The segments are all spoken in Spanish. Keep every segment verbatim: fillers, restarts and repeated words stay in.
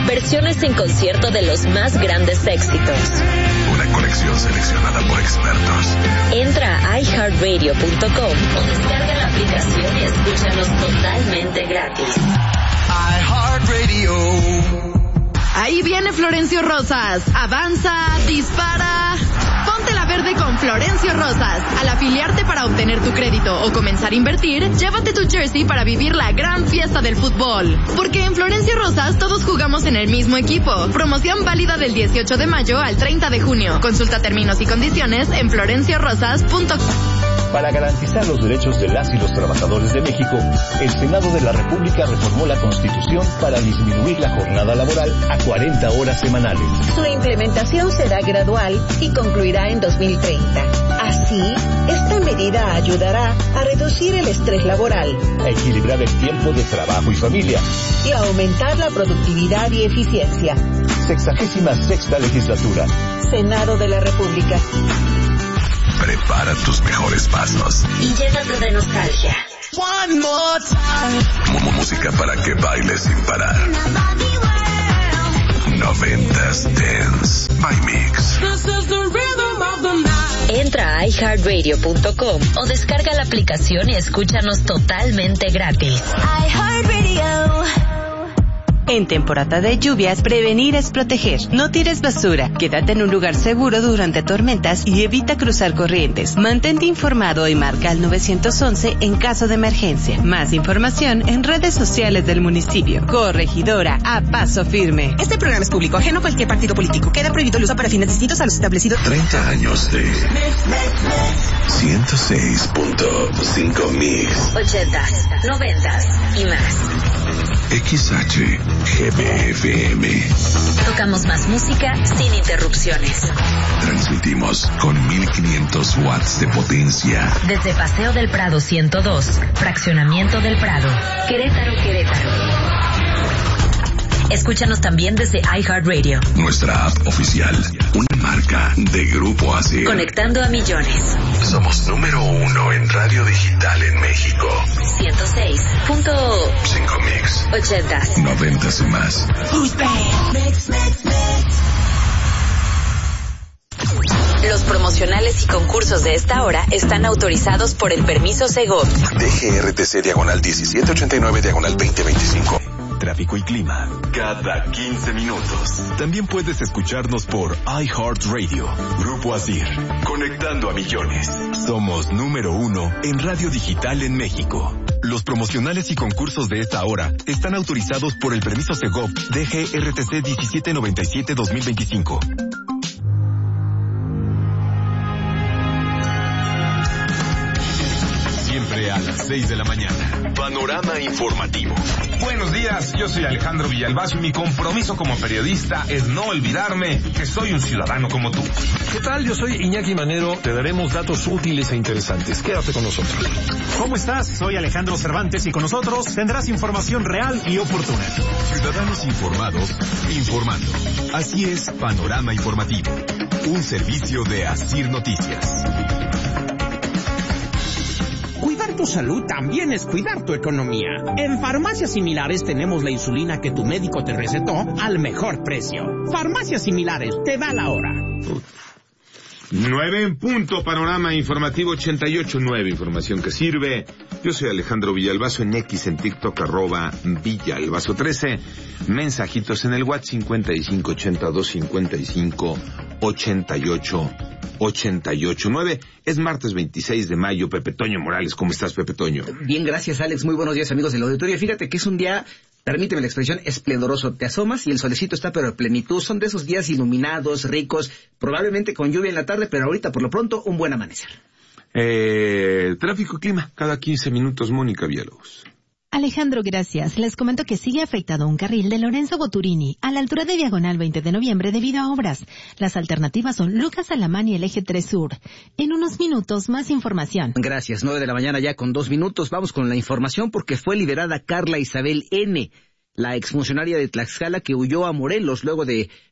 versiones en concierto de los más grandes éxitos. Una colección seleccionada por expertos. Entra a i heart radio punto com o descarga la aplicación y escúchanos totalmente gratis. iHeartRadio. Ahí viene Florencio Rosas. Avanza, dispara. Ponte la verde con Florencio Rosas. Al afiliarte para obtener tu crédito o comenzar a invertir, llévate tu jersey para vivir la gran fiesta del fútbol. Porque en Florencio Rosas todos jugamos en el mismo equipo. Promoción válida del dieciocho de mayo al treinta de junio. Consulta términos y condiciones en florencio rosas punto com. Para garantizar los derechos de las y los trabajadores de México, el Senado de la República reformó la Constitución para disminuir la jornada laboral a cuarenta horas semanales. Su implementación será gradual y concluirá en dos mil treinta. Así, esta medida ayudará a reducir el estrés laboral, a equilibrar el tiempo de trabajo y familia y a aumentar la productividad y eficiencia. Sexagésima sexta legislatura. Senado de la República. Prepara tus mejores pasos y llénate de nostalgia. One more time. Música para que bailes sin parar. Noventas Dance by Mix. Entra a i heart radio punto com o descarga la aplicación y escúchanos totalmente gratis. iHeartRadio. En temporada de lluvias, prevenir es proteger. No tires basura. Quédate en un lugar seguro durante tormentas y evita cruzar corrientes. Mantente informado y marca al nueve once en caso de emergencia. Más información en redes sociales del municipio. Corregidora a paso firme. Este programa es público, ajeno a cualquier partido político. Queda prohibido el uso para fines distintos a los establecidos. treinta años de ciento seis punto cinco Mix. ochentas, noventas y más. X H G B F M. Tocamos más música sin interrupciones. Transmitimos con mil quinientos watts de potencia. Desde Paseo del Prado ciento dos, Fraccionamiento del Prado, Querétaro, Querétaro. Escúchanos también desde iHeartRadio. Nuestra app oficial, una marca de Grupo Asir. Conectando a millones. Somos número uno en radio digital en México. ciento seis punto cinco Mix. ochentas. Noventas y más. Los promocionales y concursos de esta hora están autorizados por el permiso Segov. D G R T C diagonal diecisiete ochenta y nueve diagonal veinte veinticinco. Tráfico y clima cada quince minutos. También puedes escucharnos por iHeartRadio. Grupo Asir, conectando a millones. Somos número uno en radio digital en México. Los promocionales y concursos de esta hora están autorizados por el permiso Segov D G R T C diecisiete noventa y siete dos mil veinticinco. Siempre a las seis de la mañana. Panorama informativo. Buenos días, yo soy Alejandro Villalbazo y mi compromiso como periodista es no olvidarme que soy un ciudadano como tú. ¿Qué tal? Yo soy Iñaki Manero. Te daremos datos útiles e interesantes. Quédate con nosotros. ¿Cómo estás? Soy Alejandro Cervantes y con nosotros tendrás información real y oportuna. Ciudadanos informados, informando. Así es, Panorama Informativo. Un servicio de Asir Noticias. Cuidar tu salud también es cuidar tu economía. En Farmacias Similares tenemos la insulina que tu médico te recetó al mejor precio. Farmacias Similares, te da la hora. Nueve en punto, Panorama Informativo ochenta y ocho punto nueve, información que sirve. Yo soy Alejandro Villalbazo, en X, en TikTok, arroba Villalbazo trece. Mensajitos en el WhatsApp cincuenta y cinco ochenta y dos cincuenta y cinco ochenta y ocho ochenta y ocho nueve. Es martes veintiséis de mayo. Pepe Toño Morales, ¿cómo estás, Pepe Toño? Bien, gracias, Alex. Muy buenos días, amigos del auditorio. Fíjate que es un día, permíteme la expresión, esplendoroso. Te asomas y el solecito está pero a plenitud. Son de esos días iluminados, ricos, probablemente con lluvia en la tarde, pero ahorita por lo pronto un buen amanecer. Eh, tráfico y clima, cada quince minutos, Mónica Villalobos. Alejandro, gracias. Les comento que sigue afectado un carril de Lorenzo Boturini a la altura de Diagonal veinte de noviembre debido a obras. Las alternativas son Lucas Alamán y el Eje tres Sur. En unos minutos, más información. Gracias. Nueve de la mañana ya con dos minutos. Vamos con la información porque fue liberada Carla Isabel N., la exfuncionaria de Tlaxcala que huyó a Morelos luego de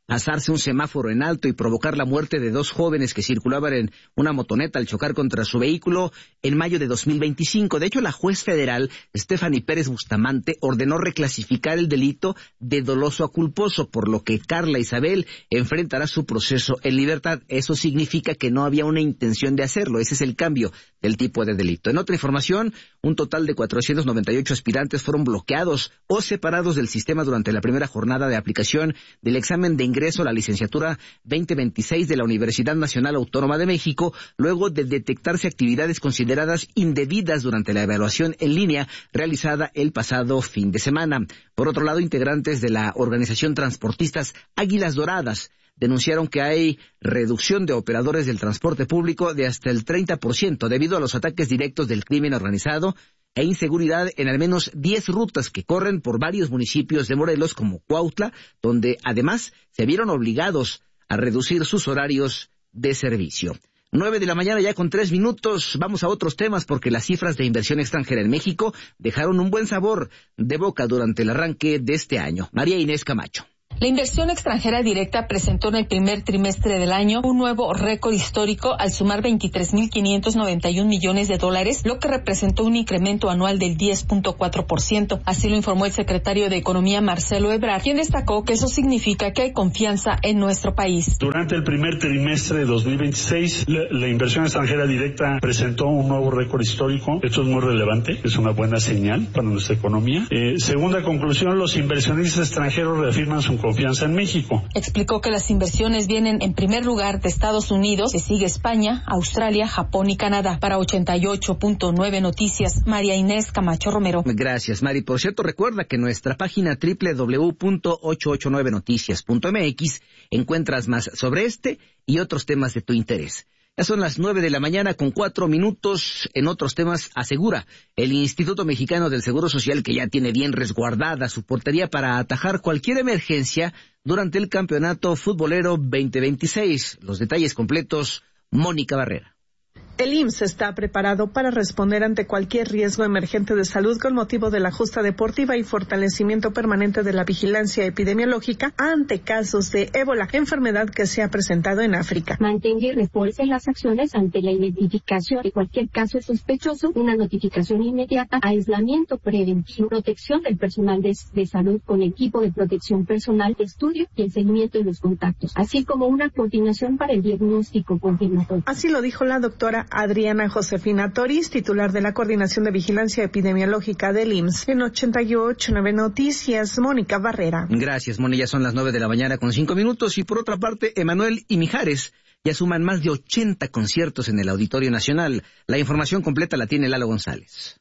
pasarse un semáforo en alto y provocar la muerte de dos jóvenes que circulaban en una motoneta al chocar contra su vehículo en mayo de dos mil veinticinco. De hecho, la juez federal Stephanie Pérez Bustamante ordenó reclasificar el delito de doloso a culposo, por lo que Carla Isabel enfrentará su proceso en libertad. Eso significa que no había una intención de hacerlo. Ese es el cambio del tipo de delito. En otra información, un total de cuatrocientos noventa y ocho aspirantes fueron bloqueados o separados del sistema durante la primera jornada de aplicación del examen de ingreso a la licenciatura veinte veintiséis de la Universidad Nacional Autónoma de México, luego de detectarse actividades consideradas indebidas durante la evaluación en línea realizada el pasado fin de semana. Por otro lado, integrantes de la organización Transportistas Águilas Doradas denunciaron que hay reducción de operadores del transporte público de hasta el treinta por ciento debido a los ataques directos del crimen organizado e inseguridad en al menos diez rutas que corren por varios municipios de Morelos, como Cuautla, donde además se vieron obligados a reducir sus horarios de servicio. Nueve de la mañana ya con tres minutos. Vamos a otros temas porque las cifras de inversión extranjera en México dejaron un buen sabor de boca durante el arranque de este año. María Inés Camacho. La inversión extranjera directa presentó en el primer trimestre del año un nuevo récord histórico al sumar veintitrés mil quinientos noventa y un millones de dólares, lo que representó un incremento anual del diez punto cuatro por ciento. Así lo informó el secretario de Economía, Marcelo Ebrard, quien destacó que eso significa que hay confianza en nuestro país. Durante el primer trimestre de dos mil veintiséis, la, la inversión extranjera directa presentó un nuevo récord histórico. Esto es muy relevante, es una buena señal para nuestra economía. Eh, segunda conclusión, los inversionistas extranjeros reafirman su confianza en México. Explicó que las inversiones vienen en primer lugar de Estados Unidos, que sigue España, Australia, Japón y Canadá. Para ochenta y ocho punto nueve Noticias, María Inés Camacho Romero. Gracias, Mari. Por cierto, recuerda que en nuestra página doble u doble u doble u punto ochocientos ochenta y nueve noticias punto m x encuentras más sobre este y otros temas de tu interés. Ya son las nueve de la mañana con cuatro minutos. En otros temas, asegura el Instituto Mexicano del Seguro Social que ya tiene bien resguardada su portería para atajar cualquier emergencia durante el Campeonato Futbolero veinte veintiséis. Los detalles completos, Mónica Barrera. El I M S S está preparado para responder ante cualquier riesgo emergente de salud con motivo de la justa deportiva y fortalecimiento permanente de la vigilancia epidemiológica ante casos de ébola, enfermedad que se ha presentado en África. Mantenga y refuerce las acciones ante la identificación de cualquier caso sospechoso, una notificación inmediata, aislamiento preventivo, protección del personal de, de salud con equipo de protección personal, estudio y el seguimiento de los contactos, así como una coordinación para el diagnóstico confirmatorio. Así lo dijo la doctora Adriana Josefina Toris, titular de la Coordinación de Vigilancia Epidemiológica del I M S S. En ochenta y ocho punto nueve Noticias, Mónica Barrera. Gracias, Moni. Ya son las nueve de la mañana con cinco minutos. Y por otra parte, Emanuel y Mijares ya suman más de ochenta conciertos en el Auditorio Nacional. La información completa la tiene Lalo González.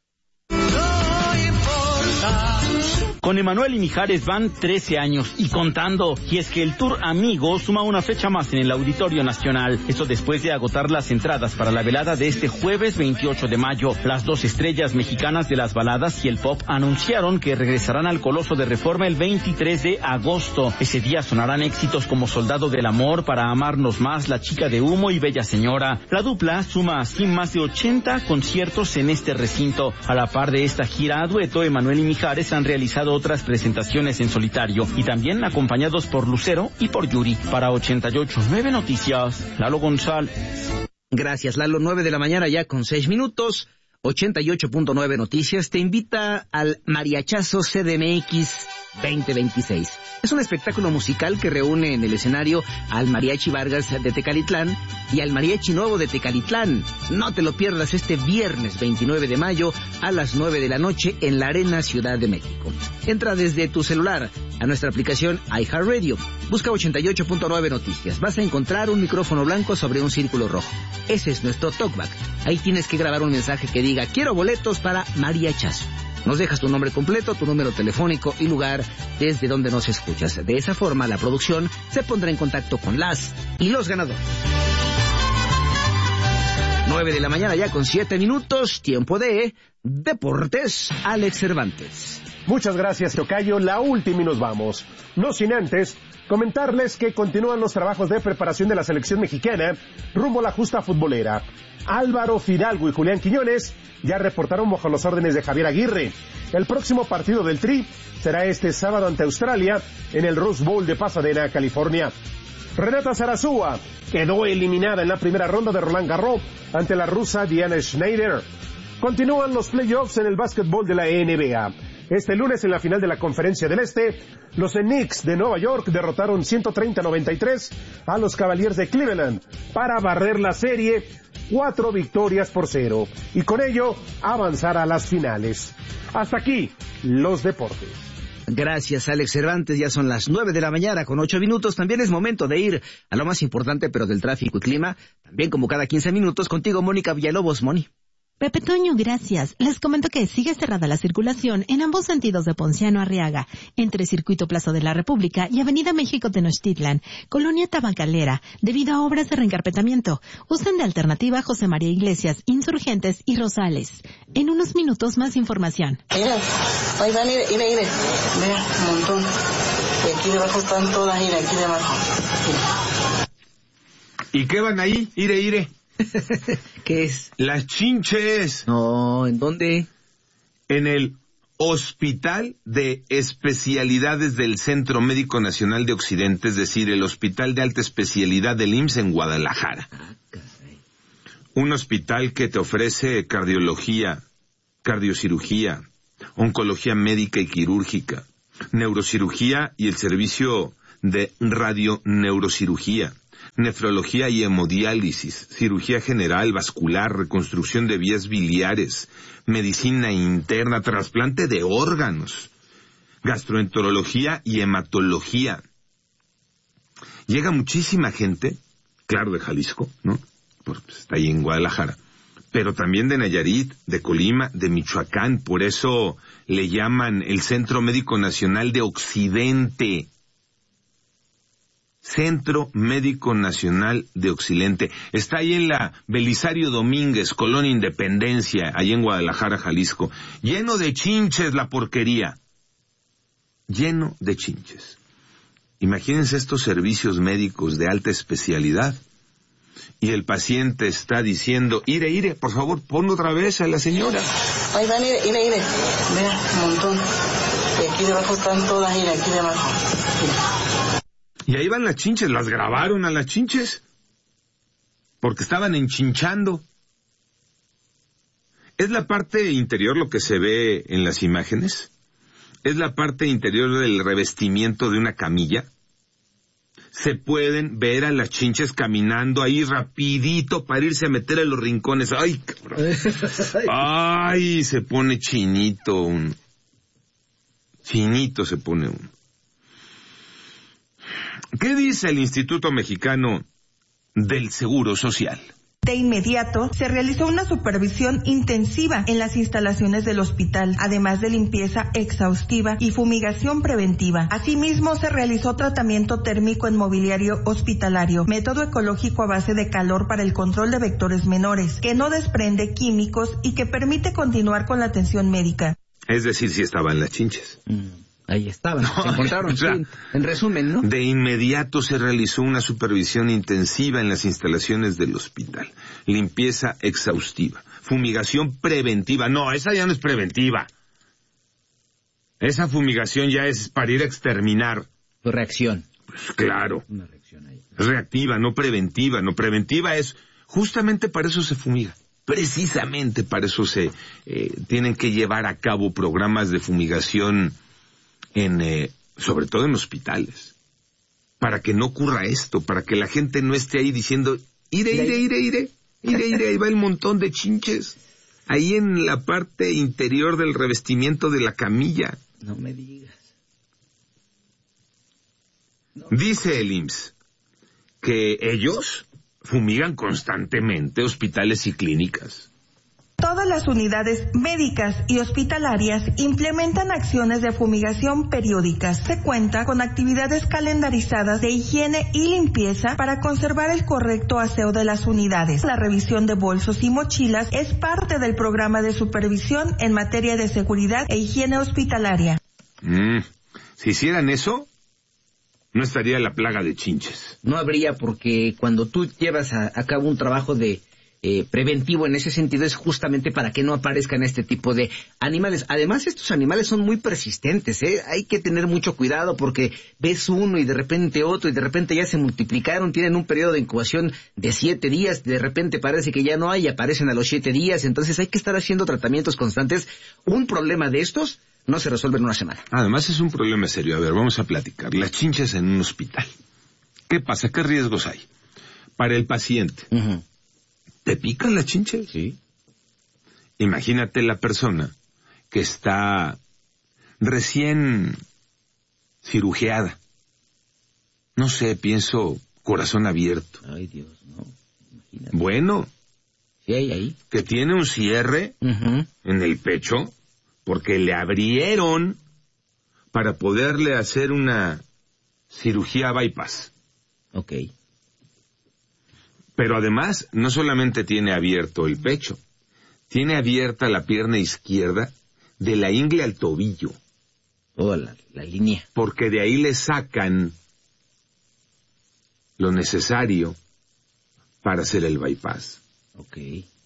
Con Emanuel y Mijares van trece años y contando, y es que el Tour Amigo suma una fecha más en el Auditorio Nacional. Esto después de agotar las entradas para la velada de este jueves veintiocho de mayo. Las dos estrellas mexicanas de las baladas y el pop anunciaron que regresarán al Coloso de Reforma el veintitrés de agosto. Ese día sonarán éxitos como Soldado del Amor, Para Amarnos Más, La Chica de Humo y Bella Señora. La dupla suma así más de ochenta conciertos en este recinto. A la par de esta gira a dueto, Emanuel y Mijares han realizado otras presentaciones en solitario y también acompañados por Lucero y por Yuri. Para ochenta y ocho punto nueve Noticias, Lalo González. Gracias, Lalo. Nueve de la mañana ya con seis minutos. ochenta y ocho punto nueve Noticias te invita al Mariachazo C D M X veinte veintiséis. Es un espectáculo musical que reúne en el escenario al Mariachi Vargas de Tecalitlán y al Mariachi Nuevo de Tecalitlán. No te lo pierdas este viernes veintinueve de mayo a las nueve de la noche en la Arena Ciudad de México. Entra desde tu celular a nuestra aplicación iHeartRadio. Busca ochenta y ocho punto nueve Noticias. Vas a encontrar un micrófono blanco sobre un círculo rojo. Ese es nuestro talkback. Ahí tienes que grabar un mensaje que diga: quiero boletos para Mariachazo. Nos dejas tu nombre completo, tu número telefónico y lugar desde donde nos escuchas. De esa forma, la producción se pondrá en contacto con las y los ganadores. Nueve de la mañana ya con siete minutos, tiempo de Deportes, Alex Cervantes. Muchas gracias, tocayo. La última y nos vamos. No sin antes comentarles que continúan los trabajos de preparación de la selección mexicana rumbo a la justa futbolera. Álvaro Fidalgo y Julián Quiñones ya reportaron bajo las órdenes de Javier Aguirre. El próximo partido del Tri será este sábado ante Australia en el Rose Bowl de Pasadena, California. Renata Zarazúa quedó eliminada en la primera ronda de Roland Garros ante la rusa Diana Schneider. Continúan los playoffs en el básquetbol de la N B A. Este lunes en la final de la Conferencia del Este, los Knicks de Nueva York derrotaron ciento treinta a noventa y tres a los Cavaliers de Cleveland para barrer la serie cuatro victorias por cero y con ello avanzar a las finales. Hasta aquí los deportes. Gracias, Alex Cervantes. Ya son las nueve de la mañana con ocho minutos. También es momento de ir a lo más importante, pero del tráfico y clima. También como cada quince minutos contigo, Mónica Villalobos. Moni. Pepe Toño, gracias. Les comento que sigue cerrada la circulación en ambos sentidos de Ponciano Arriaga, entre Circuito Plaza de la República y Avenida México Tenochtitlan, Colonia Tabacalera, debido a obras de reencarpetamiento. Usen de alternativa José María Iglesias, Insurgentes y Rosales. En unos minutos más información. Mira, ahí van, mire, mire, mire. Mira, un montón. Y aquí debajo están todas, mira, aquí debajo. Mira. ¿Y qué van ahí? Ire, ire. ¿Qué es? Las chinches. No, ¿en dónde? En el Hospital de Especialidades del Centro Médico Nacional de Occidente, es decir, el Hospital de Alta Especialidad del I M S S en Guadalajara. Ah, caray. Un hospital que te ofrece cardiología, cardiocirugía, oncología médica y quirúrgica, neurocirugía y el servicio de radioneurocirugía, nefrología y hemodiálisis, cirugía general, vascular, reconstrucción de vías biliares, medicina interna, trasplante de órganos, gastroenterología y hematología. Llega muchísima gente, claro, de Jalisco, ¿no? Porque está ahí en Guadalajara, pero también de Nayarit, de Colima, de Michoacán. Por eso le llaman el Centro Médico Nacional de Occidente. Centro Médico Nacional de Occidente. Está ahí en la Belisario Domínguez, Colonia Independencia, ahí en Guadalajara, Jalisco. Lleno de chinches la porquería. Lleno de chinches. Imagínense estos servicios médicos de alta especialidad. Y el paciente está diciendo, ire, ire, por favor, pon otra vez a la señora. Ahí va, ire, ire, ire. Mira, un montón. Y aquí debajo están todas, mira, aquí debajo. Mira. Y ahí van las chinches, las grabaron a las chinches, porque estaban enchinchando. ¿Es la parte interior lo que se ve en las imágenes? ¿Es la parte interior del revestimiento de una camilla? Se pueden ver a las chinches caminando ahí rapidito para irse a meter a los rincones. ¡Ay, cabrón! ¡Ay! Se pone chinito un... Chinito se pone uno. ¿Qué dice el Instituto Mexicano del Seguro Social? De inmediato, se realizó una supervisión intensiva en las instalaciones del hospital, además de limpieza exhaustiva y fumigación preventiva. Asimismo, se realizó tratamiento térmico en mobiliario hospitalario, método ecológico a base de calor para el control de vectores menores, que no desprende químicos y que permite continuar con la atención médica. Es decir, si estaban las chinches. Mm. Ahí estaban, no, se encontraron, o sea, sí, en resumen, ¿no? De inmediato se realizó una supervisión intensiva en las instalaciones del hospital. Limpieza exhaustiva, fumigación preventiva. No, esa ya no es preventiva. Esa fumigación ya es para ir a exterminar. Reacción. Pues claro. Una reacción ahí. Reactiva, no preventiva. No, preventiva es, justamente para eso se fumiga. Precisamente para eso se eh, tienen que llevar a cabo programas de fumigación en eh, sobre todo en hospitales, para que no ocurra esto, para que la gente no esté ahí diciendo, ire, ire, ire, ire, ire, ire, ahí va el montón de chinches, ahí en la parte interior del revestimiento de la camilla. No me digas. No. Dice el I M S S que ellos fumigan constantemente hospitales y clínicas. Todo Todas las unidades médicas y hospitalarias implementan acciones de fumigación periódicas. Se cuenta con actividades calendarizadas de higiene y limpieza para conservar el correcto aseo de las unidades. La revisión de bolsos y mochilas es parte del programa de supervisión en materia de seguridad e higiene hospitalaria. Mm, si hicieran eso, no estaría la plaga de chinches. No habría, porque cuando tú llevas a, a cabo un trabajo de eh, preventivo en ese sentido es justamente para que no aparezcan este tipo de animales. Además, estos animales son muy persistentes, ¿eh? Hay que tener mucho cuidado porque ves uno y de repente otro y de repente ya se multiplicaron, tienen un periodo de incubación de siete días, de repente parece que ya no hay y aparecen a los siete días, entonces hay que estar haciendo tratamientos constantes. Un problema de estos no se resuelve en una semana. Además es un problema serio. A ver, vamos a platicar. Las chinches en un hospital. ¿Qué pasa? ¿Qué riesgos hay? Para el paciente. Uh-huh. ¿Te pican las chinches? Sí. Imagínate la persona que está recién cirugiada. No sé, pienso corazón abierto. Ay, Dios, no. Imagínate. Bueno. Sí, hay ahí. Que tiene un cierre uh-huh. en el pecho porque le abrieron para poderle hacer una cirugía bypass. Ok. Pero además, no solamente tiene abierto el pecho, tiene abierta la pierna izquierda de la ingle al tobillo. Toda la, la línea. Porque de ahí le sacan lo necesario para hacer el bypass. Ok.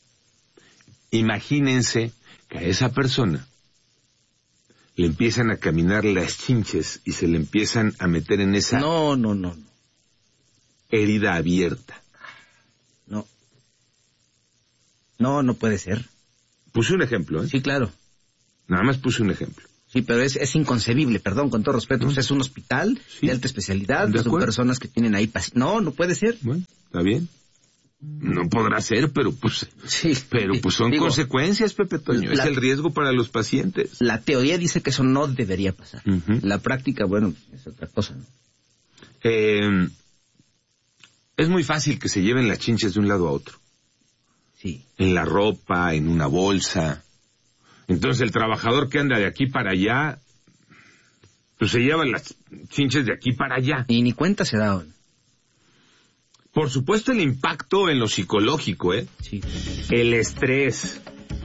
Imagínense que a esa persona le empiezan a caminar las chinches y se le empiezan a meter en esa... No, no, no, no. herida abierta. No. No, no puede ser. Puse un ejemplo, ¿eh? Sí, claro. Nada más puse un ejemplo. Sí, pero es, es inconcebible, perdón, con todo respeto. ¿Mm? O sea, es un hospital sí. de alta especialidad, ¿De son personas que tienen ahí... Paci- no, no puede ser. Bueno, está bien. No podrá ser, pero pues... Sí. Pero pues son Digo, consecuencias, Pepe Toño. La, es el riesgo para los pacientes. La teoría dice que eso no debería pasar. Uh-huh. La práctica, bueno, es otra cosa, ¿no? Eh... Es muy fácil que se lleven las chinches de un lado a otro. Sí. En la ropa, en una bolsa. Entonces el trabajador que anda de aquí para allá, pues se lleva las chinches de aquí para allá. Y ni cuenta se daban. Por supuesto el impacto en lo psicológico, ¿eh? Sí. El estrés.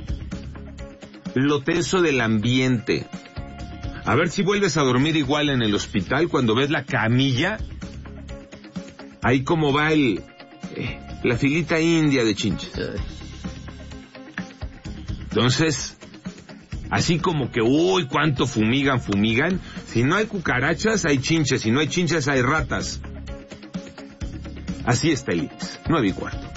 Lo tenso del ambiente. A ver si vuelves a dormir igual en el hospital cuando ves la camilla. Ahí como va el eh, la filita india de chinches. Entonces, así como que, uy, cuánto fumigan, fumigan. Si no hay cucarachas, hay chinches. Si no hay chinches, hay ratas. Así está el I M S S. Nueve y cuarto.